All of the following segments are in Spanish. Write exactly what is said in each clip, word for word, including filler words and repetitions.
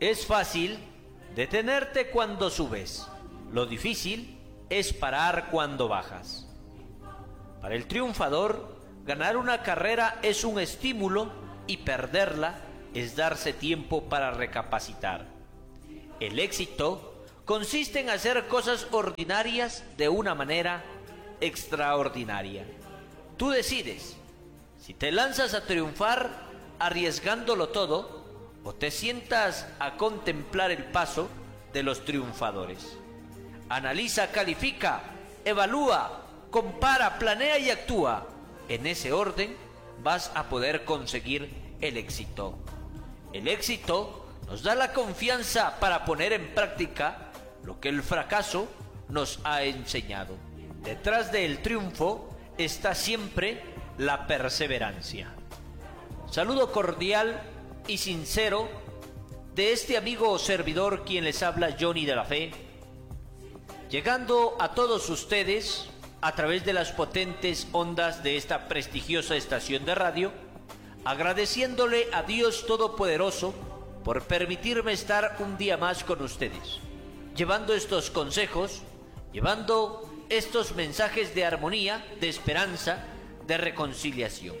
Es fácil detenerte cuando subes, lo difícil es parar cuando bajas. Para el triunfador, ganar una carrera es un estímulo y perderla es darse tiempo para recapacitar. El éxito consiste en hacer cosas ordinarias de una manera extraordinaria. Tú decides si te lanzas a triunfar arriesgándolo todo o te sientas a contemplar el paso de los triunfadores. Analiza, califica, evalúa, compara, planea y actúa. En ese orden vas a poder conseguir el éxito. El éxito nos da la confianza para poner en práctica lo que el fracaso nos ha enseñado. Detrás del triunfo está siempre la perseverancia. Saludo cordial y sincero de este amigo servidor quien les habla, Johnny de la Fe, llegando a todos ustedes a través de las potentes ondas de esta prestigiosa estación de radio, agradeciéndole a Dios Todopoderoso por permitirme estar un día más con ustedes, llevando estos consejos, llevando estos mensajes de armonía, de esperanza, de reconciliación.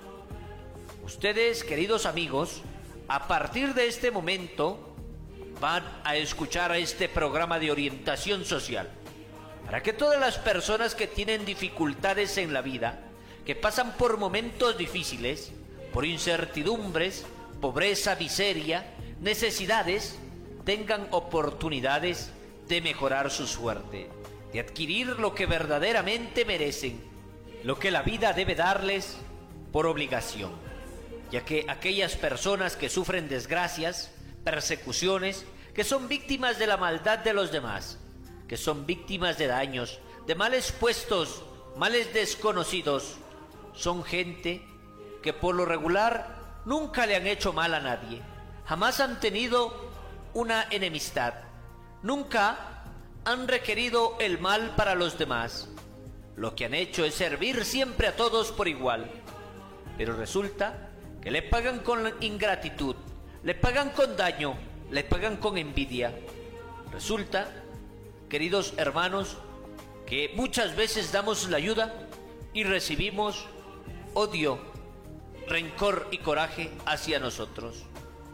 Ustedes, queridos amigos, a partir de este momento van a escuchar a este programa de orientación social, para que todas las personas que tienen dificultades en la vida, que pasan por momentos difíciles, por incertidumbres, pobreza, miseria, necesidades, tengan oportunidades de mejorar su suerte, de adquirir lo que verdaderamente merecen, lo que la vida debe darles por obligación, ya que aquellas personas que sufren desgracias, persecuciones, que son víctimas de la maldad de los demás, que son víctimas de daños, de males puestos, males desconocidos, son gente que por lo regular nunca le han hecho mal a nadie, jamás han tenido una enemistad, nunca han requerido el mal para los demás. Lo que han hecho es servir siempre a todos por igual, pero resulta que le pagan con ingratitud, le pagan con daño, le pagan con envidia. Resulta, queridos hermanos, que muchas veces damos la ayuda y recibimos odio, rencor y coraje hacia nosotros.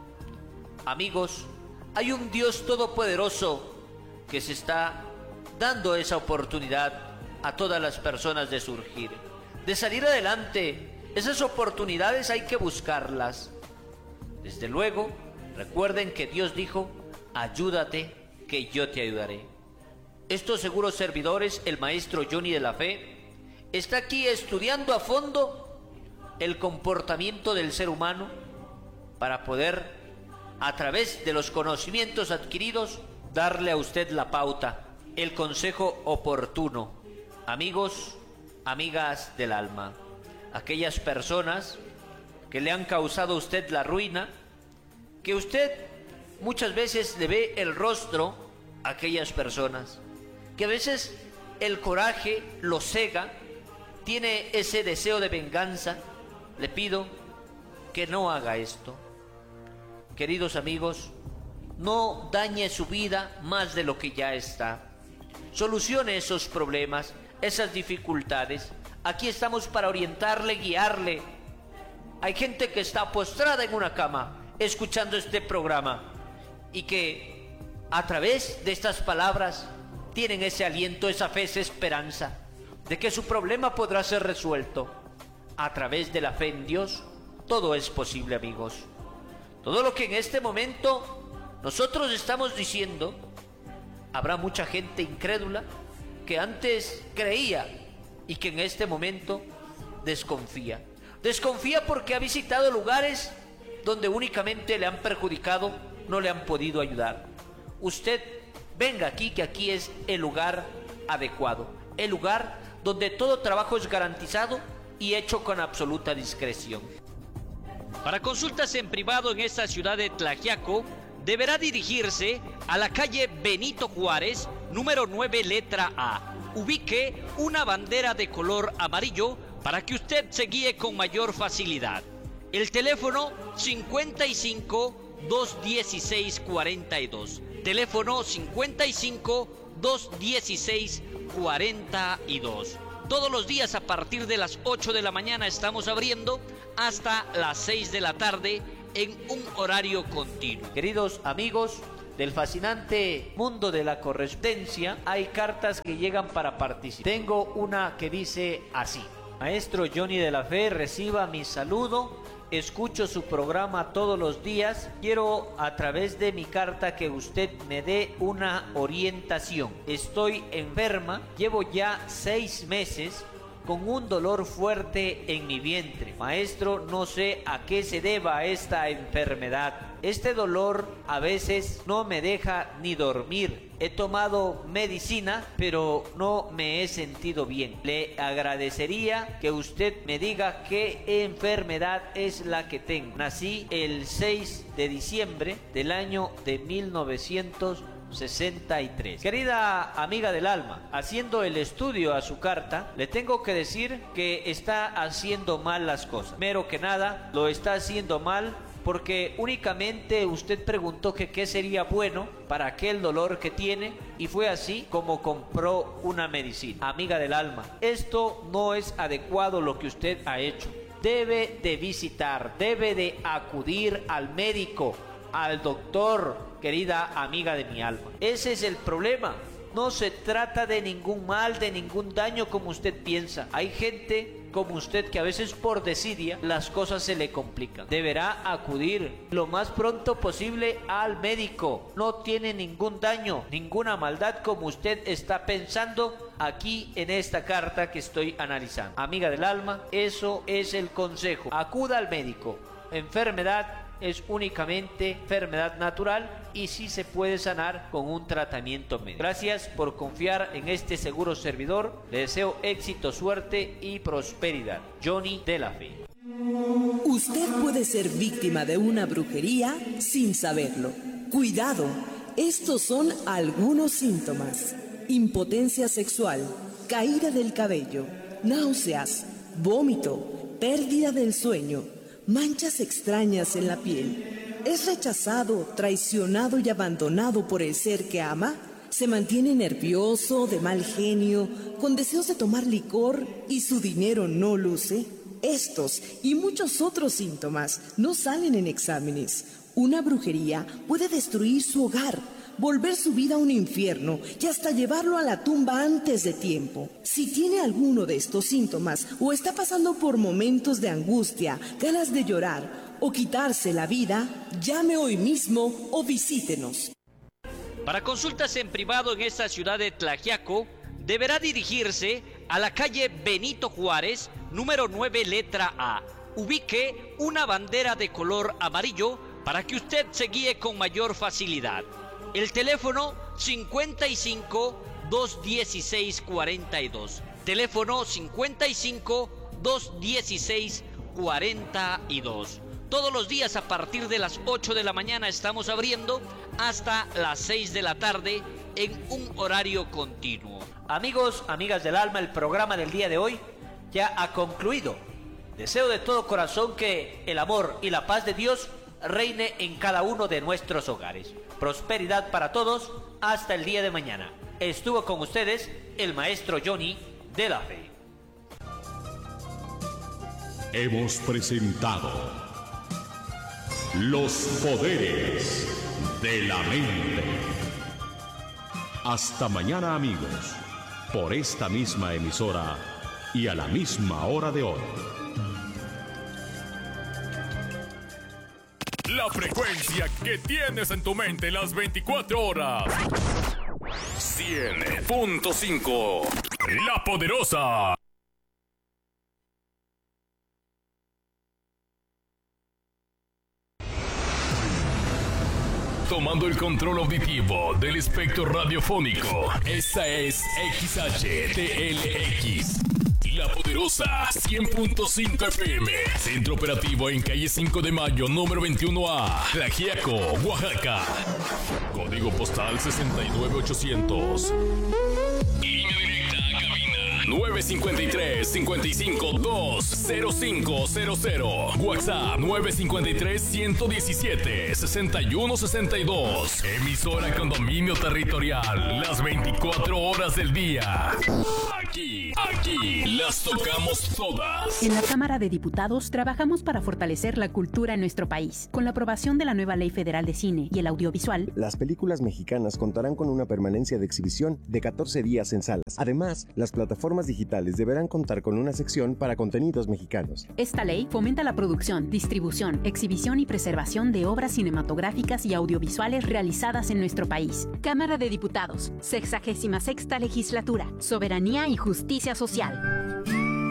Amigos, hay un Dios todopoderoso que se está dando esa oportunidad a todas las personas de surgir, de salir adelante. Esas oportunidades hay que buscarlas. Desde luego, recuerden que Dios dijo, ayúdate que yo te ayudaré. Estos seguros servidores, el maestro Johnny de la Fe, está aquí estudiando a fondo el comportamiento del ser humano para poder, a través de los conocimientos adquiridos, darle a usted la pauta, el consejo oportuno. Amigos, amigas del alma, aquellas personas que le han causado a usted la ruina, que usted muchas veces le ve el rostro a aquellas personas, que a veces el coraje lo cega, tiene ese deseo de venganza, le pido que no haga esto. Queridos amigos, no dañe su vida más de lo que ya está. Solucione esos problemas, esas dificultades. Aquí estamos para orientarle, guiarle. Hay gente que está postrada en una cama escuchando este programa y que a través de estas palabras tienen ese aliento, esa fe, esa esperanza de que su problema podrá ser resuelto. A través de la fe en Dios, todo es posible, amigos. Todo lo que en este momento nosotros estamos diciendo, habrá mucha gente incrédula que antes creía y que en este momento desconfía. Desconfía porque ha visitado lugares donde únicamente le han perjudicado, no le han podido ayudar. Usted venga aquí, que aquí es el lugar adecuado, el lugar donde todo trabajo es garantizado y hecho con absoluta discreción. Para consultas en privado en esta ciudad de Tlaxiaco, deberá dirigirse a la calle Benito Juárez, número nueve, letra A. Ubique una bandera de color amarillo para que usted se guíe con mayor facilidad. El teléfono cincuenta y cinco, dos dieciséis cuarenta y dos. Teléfono cincuenta y cinco, dos dieciséis cuarenta y dos. Todos los días a partir de las ocho de la mañana estamos abriendo hasta las seis de la tarde en un horario continuo. Queridos amigos del fascinante mundo de la correspondencia, hay cartas que llegan para participar. Tengo una que dice así: Maestro Johnny de la Fe, reciba mi saludo. Escucho su programa todos los días. Quiero a través de mi carta que usted me dé una orientación. Estoy enferma, llevo ya seis meses con un dolor fuerte en mi vientre. Maestro, no sé a qué se deba esta enfermedad. Este dolor a veces no me deja ni dormir. He tomado medicina, pero no me he sentido bien. Le agradecería que usted me diga qué enfermedad es la que tengo. Nací el seis de diciembre del año de mil novecientos sesenta y tres. Querida amiga del alma, haciendo el estudio a su carta, le tengo que decir que está haciendo mal las cosas. Primero que nada, lo está haciendo mal porque únicamente usted preguntó que qué sería bueno para aquel dolor que tiene y fue así como compró una medicina. Amiga del alma, esto no es adecuado lo que usted ha hecho. Debe de visitar, debe de acudir al médico, al doctor, querida amiga de mi alma. Ese es el problema. No se trata de ningún mal, de ningún daño como usted piensa. Hay gente como usted que a veces por desidia las cosas se le complican. Deberá acudir lo más pronto posible al médico. No tiene ningún daño, ninguna maldad como usted está pensando aquí en esta carta que estoy analizando. Amiga del alma, eso es el consejo. Acuda al médico. Enfermedad es únicamente enfermedad natural y sí se puede sanar con un tratamiento médico. Gracias por confiar en este seguro servidor. Le deseo éxito, suerte y prosperidad. Johnny de la Fe. Usted puede ser víctima de una brujería sin saberlo. Cuidado, estos son algunos síntomas: impotencia sexual, caída del cabello, náuseas, vómito, pérdida del sueño, manchas extrañas en la piel. ¿Es rechazado, traicionado y abandonado por el ser que ama? ¿Se mantiene nervioso, de mal genio, con deseos de tomar licor y su dinero no luce? Estos y muchos otros síntomas no salen en exámenes. Una brujería puede destruir su hogar, volver su vida a un infierno y hasta llevarlo a la tumba antes de tiempo. Si tiene alguno de estos síntomas o está pasando por momentos de angustia, ganas de llorar o quitarse la vida, llame hoy mismo o visítenos. Para consultas en privado en esta ciudad de Tlaxiaco, deberá dirigirse a la calle Benito Juárez, número nueve, letra A. Ubique una bandera de color amarillo para que usted se guíe con mayor facilidad. El teléfono cincuenta y cinco, dos dieciséis cuarenta y dos. Teléfono cincuenta y cinco, dos dieciséis cuarenta y dos. Todos los días a partir de las ocho de la mañana estamos abriendo hasta las seis de la tarde en un horario continuo. Amigos, amigas del alma, el programa del día de hoy ya ha concluido. Deseo de todo corazón que el amor y la paz de Dios reine en cada uno de nuestros hogares. Prosperidad para todos hasta el día de mañana. Estuvo con ustedes el maestro Johnny de la Fe. Hemos presentado Los Poderes de la Mente. Hasta mañana, amigos, por esta misma emisora y a la misma hora de hoy. La frecuencia que tienes en tu mente las veinticuatro horas. cien punto cinco. La Poderosa. Tomando el control auditivo del espectro radiofónico. Esta es X H T L X. La Poderosa cien punto cinco F M. Centro operativo en calle cinco de mayo, número veintiuno A, Tlaxiaco, Oaxaca. Código postal sesenta y nueve ochocientos. Línea directa a cabina nueve cinco tres, cinco cinco dos, cero cinco cero cero. WhatsApp nueve cinco tres, uno uno siete, seis uno seis dos. Emisora con dominio territorial las veinticuatro horas del día. Aquí, aquí las tocamos todas. En la Cámara de Diputados trabajamos para fortalecer la cultura en nuestro país. Con la aprobación de la nueva Ley Federal de Cine y el Audiovisual, las películas mexicanas contarán con una permanencia de exhibición de catorce días en salas. Además, las plataformas digitales deberán contar con una sección para contenidos mexicanos. Esta ley fomenta la producción, distribución, exhibición y preservación de obras cinematográficas y audiovisuales realizadas en nuestro país. Cámara de Diputados, sexagésima sexta legislatura, soberanía y justicia social.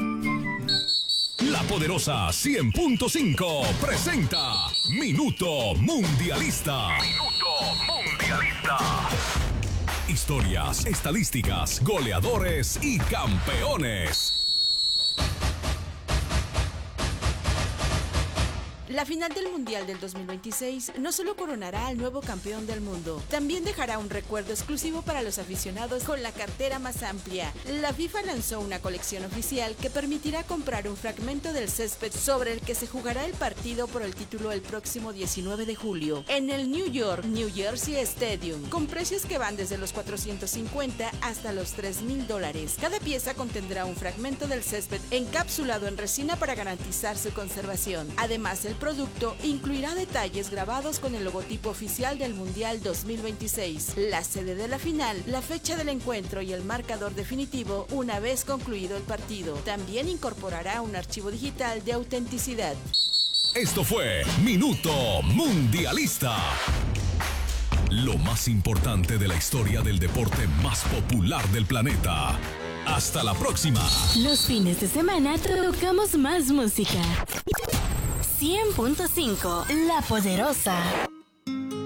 La Poderosa cien punto cinco presenta Minuto Mundialista. Minuto Mundialista. Historias, estadísticas, goleadores y campeones. La final del Mundial del dos mil veintiséis no solo coronará al nuevo campeón del mundo, también dejará un recuerdo exclusivo para los aficionados con la cartera más amplia. La FIFA lanzó una colección oficial que permitirá comprar un fragmento del césped sobre el que se jugará el partido por el título el próximo diecinueve de julio, en el New York, New Jersey Stadium, con precios que van desde los cuatrocientos cincuenta hasta los tres mil dólares. Cada pieza contendrá un fragmento del césped encapsulado en resina para garantizar su conservación. Además, el producto incluirá detalles grabados con el logotipo oficial del Mundial dos mil veintiséis, la sede de la final, la fecha del encuentro y el marcador definitivo una vez concluido el partido. También incorporará un archivo digital de autenticidad. Esto fue Minuto Mundialista. Lo más importante de la historia del deporte más popular del planeta. Hasta la próxima. Los fines de semana tocamos más música. cien punto cinco La Poderosa.